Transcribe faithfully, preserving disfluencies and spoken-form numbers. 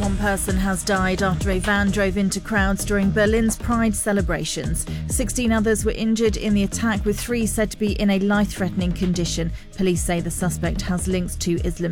One person has died after a van drove into crowds during Berlin's Pride celebrations. Sixteen others were injured in the attack, with three said to be in a life-threatening condition. Police say the suspect has links to Islam.